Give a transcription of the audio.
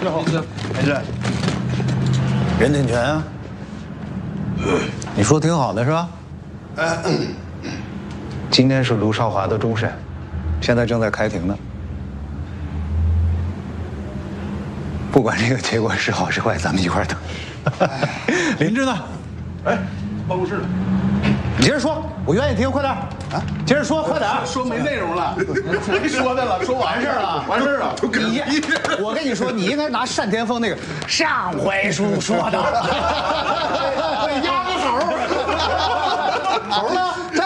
没事。任挺全啊，你说挺好的是吧？今天是卢少华的终审，现在正在开庭呢。不管这个结果是好是坏，咱们一块儿等。林芝呢？ 哎，办公室呢。 你接着说，我愿意听，快点啊！接着说，快点。 说没内容了，没说的了，说完事儿了，完事儿了。 我跟你说，你应该拿单田丰那个上回书说的， 压个猴。 好了，再